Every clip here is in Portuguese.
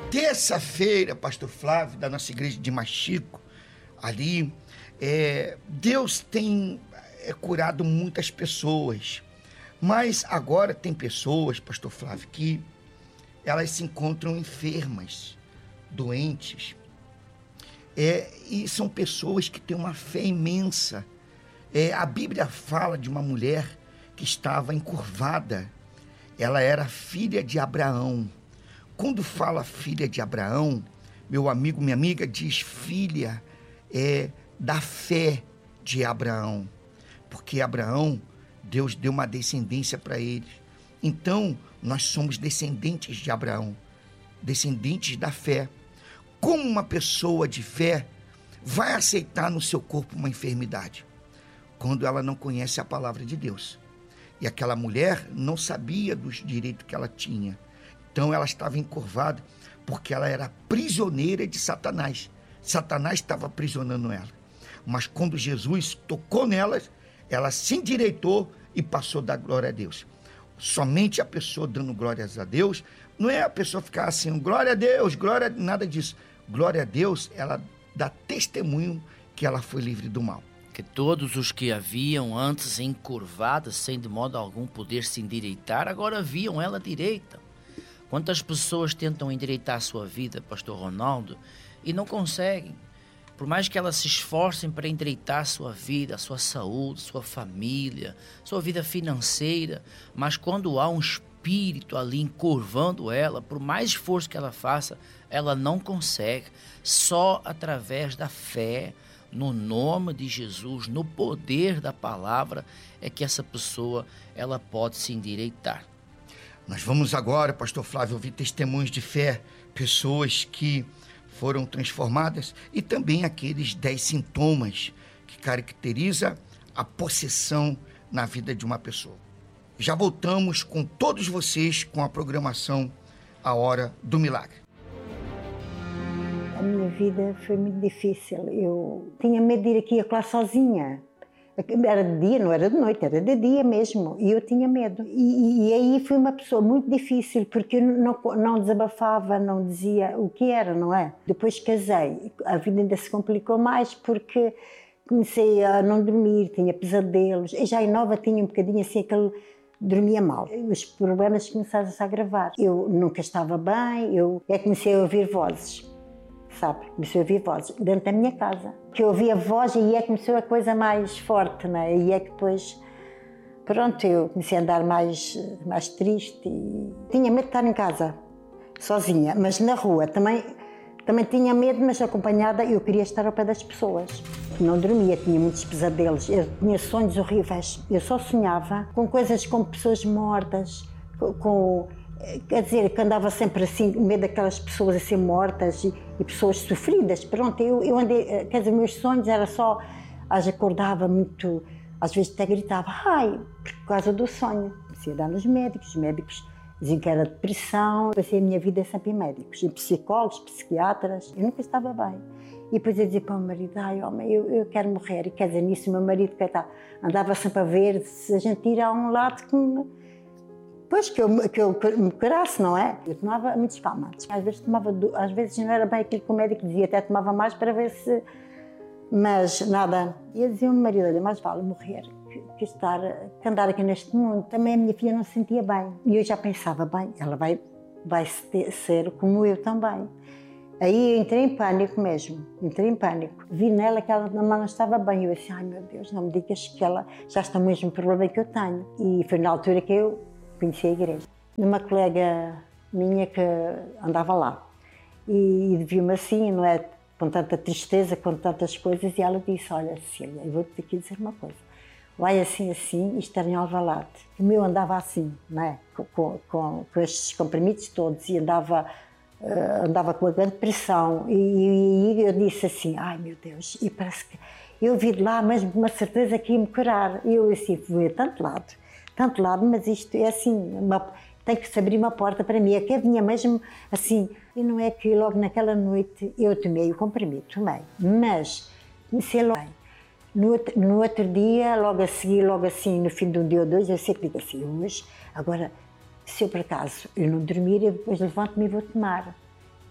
terça-feira, pastor Flávio, da nossa igreja de Machico, ali, Deus tem curado muitas pessoas, mas agora tem pessoas, pastor Flávio, que elas se encontram enfermas, doentes, e são pessoas que têm uma fé imensa. A Bíblia fala de uma mulher que estava encurvada, ela era filha de Abraão. Quando fala filha de Abraão, meu amigo, minha amiga, diz filha da fé de Abraão. Porque Abraão, Deus deu uma descendência para ele. Então, nós somos descendentes de Abraão, descendentes da fé. Como uma pessoa de fé vai aceitar no seu corpo uma enfermidade? Quando ela não conhece a palavra de Deus. E aquela mulher não sabia dos direitos que ela tinha. Então ela estava encurvada porque ela era prisioneira de Satanás. Satanás estava aprisionando ela. Mas quando Jesus tocou nela, ela se endireitou e passou a dar glória a Deus. Somente a pessoa dando glórias a Deus, não é a pessoa ficar assim, glória a Deus, glória, nada disso. Glória a Deus, ela dá testemunho que ela foi livre do mal. Que todos os que haviam antes encurvados, sem de modo algum poder se endireitar, agora viam ela direita. Quantas pessoas tentam endireitar a sua vida, pastor Ronaldo, e não conseguem. Por mais que elas se esforcem para endireitar a sua vida, a sua saúde, sua família, sua vida financeira, mas quando há um espírito ali encurvando ela, por mais esforço que ela faça, ela não consegue. Só através da fé, no nome de Jesus, no poder da palavra, é que essa pessoa ela pode se endireitar. Nós vamos agora, pastor Flávio, ouvir testemunhos de fé, pessoas que foram transformadas e também aqueles 10 sintomas que caracteriza a possessão na vida de uma pessoa. Já voltamos com todos vocês com a programação A Hora do Milagre. A minha vida foi muito difícil. Eu tinha medo de ir aqui a classe sozinha. Era de dia, não era de noite, era de dia mesmo. E eu tinha medo. E aí fui uma pessoa muito difícil, porque eu não desabafava, não dizia o que era, não é? Depois casei. A vida ainda se complicou mais, porque comecei a não dormir, tinha pesadelos. E já em nova tinha um bocadinho assim, aquele... dormia mal. Os problemas começaram a agravar. Eu nunca estava bem, eu comecei a ouvir vozes. Sabe, comecei a ouvir vozes dentro da minha casa, que eu ouvia voz e começou a coisa mais forte, né? E depois, pronto, eu comecei a andar mais triste e tinha medo de estar em casa, sozinha, mas na rua também tinha medo, mas acompanhada, eu queria estar ao pé das pessoas. Não dormia, tinha muitos pesadelos, eu tinha sonhos horríveis, eu só sonhava com coisas como pessoas mortas, quer dizer, que andava sempre assim, no meio daquelas pessoas assim mortas e pessoas sofridas. Pronto, eu andei, quer dizer, meus sonhos era só, acordava muito, às vezes até gritava, ai, por causa do sonho. Comecei a dar nos médicos, os médicos diziam que era depressão. Passei a minha vida sempre em médicos, em psicólogos, psiquiatras, eu nunca estava bem. E depois eu dizia para o meu marido, ai homem, eu quero morrer. E quer dizer, nisso o meu marido andava sempre a ver se a gente ir a um lado que eu me curasse, não é? Eu tomava muitos calmantes. Às vezes não era bem aquilo que o médico dizia, até tomava mais para ver se... Mas nada. E eu dizia ao meu marido, olha, mais vale morrer que andar aqui neste mundo. Também a minha filha não se sentia bem. E eu já pensava, bem, ela vai ser como eu também. Aí eu entrei em pânico mesmo, Vi nela que ela não estava bem. Eu disse, ai meu Deus, não me digas que ela já está no mesmo problema que eu tenho. E foi na altura que eu conheci a igreja. Uma colega minha que andava lá e viu-me assim, não é? Com tanta tristeza, com tantas coisas, e ela disse, olha Cecília, eu vou-te aqui dizer uma coisa. Vai assim, isto era em Alvalade. O meu andava assim, não é? Com estes comprimidos todos e andava com uma grande pressão. E eu disse assim, ai meu Deus, e parece que eu vi de lá mesmo uma certeza que ia me curar. E eu assim, fui a tanto lado, mas isto é assim, tem que se abrir uma porta para mim, é que eu vinha mesmo assim. E não é que logo naquela noite eu tomei o comprimido, mas comecei logo. No outro dia, logo a seguir, logo assim, no fim de um dia ou dois, eu sempre digo assim, hoje, agora, se eu por acaso eu não dormir, eu depois levanto-me e vou tomar.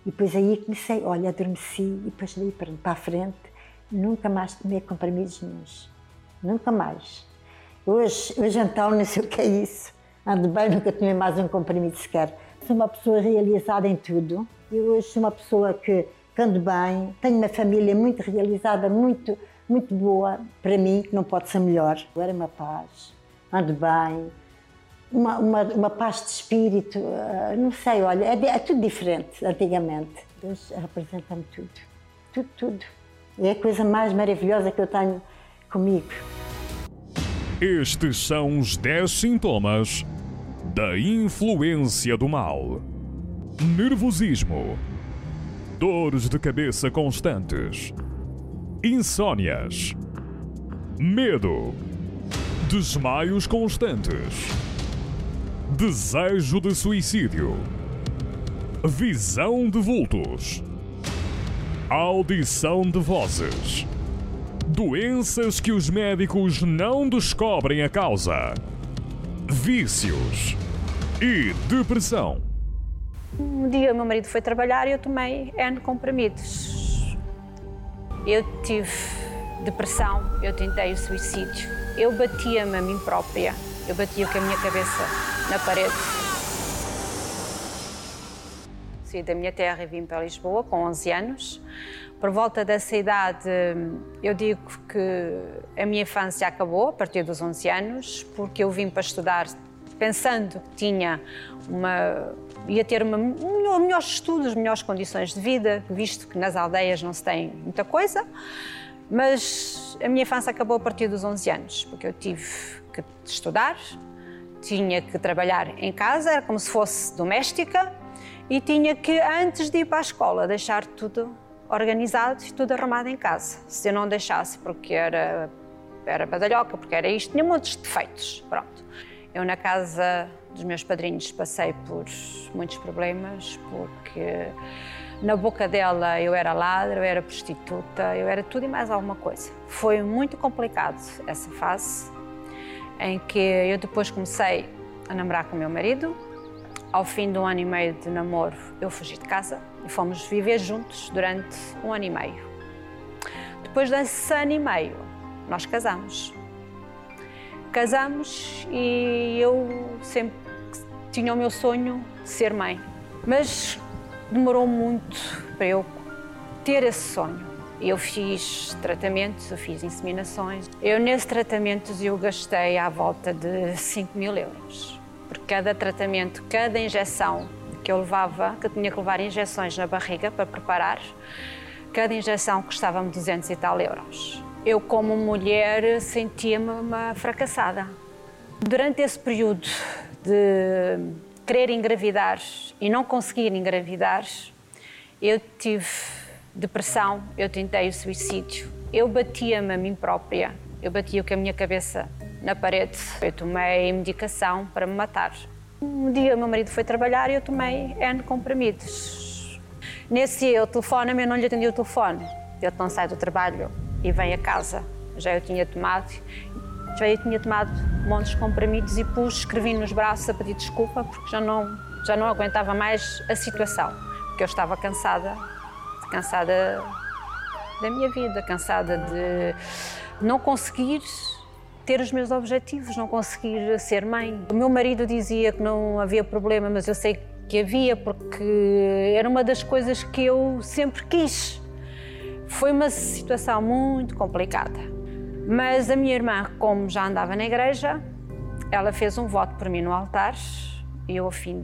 E depois aí comecei, olha, adormeci e depois daí para a frente nunca mais tomei comprimidos nenhuns. Nunca mais. Hoje então não sei o que é isso. Ando bem, nunca tomei mais um comprimido sequer. Sou uma pessoa realizada em tudo. E hoje sou uma pessoa que ando bem, tenho uma família muito realizada, muito boa para mim, que não pode ser melhor. Agora uma paz, ando bem, uma paz de espírito, não sei, olha, é tudo diferente antigamente. Deus representa-me tudo. É a coisa mais maravilhosa que eu tenho comigo. Estes são os 10 sintomas da influência do mal. Nervosismo, dores de cabeça constantes, insônias, medo, desmaios constantes, desejo de suicídio, visão de vultos, audição de vozes, doenças que os médicos não descobrem a causa, vícios e depressão. Um dia o meu marido foi trabalhar e eu tomei N comprimidos. Eu tive depressão, eu tentei o suicídio. Eu batia-me a mim própria, eu batia com a minha cabeça na parede. Saí da minha terra e vim para Lisboa com 11 anos. Por volta dessa idade, eu digo que a minha infância acabou a partir dos 11 anos, porque eu vim para estudar pensando que ia ter melhores estudos, melhores condições de vida, visto que nas aldeias não se tem muita coisa. Mas a minha infância acabou a partir dos 11 anos, porque eu tive que estudar, tinha que trabalhar em casa, era como se fosse doméstica, e tinha que, antes de ir para a escola, deixar tudo organizado e tudo arrumado em casa. Se eu não deixasse, porque era badalhoca, porque era isto, tinha muitos defeitos, pronto. Eu, na casa dos meus padrinhos, passei por muitos problemas, porque na boca dela eu era ladra, eu era prostituta, eu era tudo e mais alguma coisa. Foi muito complicado essa fase, em que eu depois comecei a namorar com o meu marido. Ao fim de 1 ano e meio de namoro, eu fugi de casa e fomos viver juntos durante 1 ano e meio. Depois desse ano e meio, nós casamos. Casamos e eu sempre tinha o meu sonho de ser mãe. Mas demorou muito para eu ter esse sonho. Eu fiz tratamentos, eu fiz inseminações. Nesse tratamento eu gastei à volta de 5.000 euros. Por cada tratamento, cada injeção que eu levava, que eu tinha que levar injeções na barriga para preparar, cada injeção custava-me 200 e tal euros. Eu, como mulher, sentia-me uma fracassada. Durante esse período de querer engravidar e não conseguir engravidar, eu tive depressão, eu tentei o suicídio. Eu batia-me a mim própria, eu batia com a minha cabeça na parede. Eu tomei medicação para me matar. Um dia o meu marido foi trabalhar e eu tomei N comprimidos. Nesse dia ele telefona-me, eu não lhe atendi o telefone. Ele não sai do trabalho e vem a casa. Eu tinha tomado montes de comprimidos e escrevi nos braços a pedir desculpa, porque já não aguentava mais a situação. Porque eu estava cansada da minha vida, cansada de não conseguir ter os meus objetivos, não conseguir ser mãe. O meu marido dizia que não havia problema, mas eu sei que havia, porque era uma das coisas que eu sempre quis. Foi uma situação muito complicada. Mas a minha irmã, como já andava na igreja, ela fez um voto por mim no altar e eu, ao fim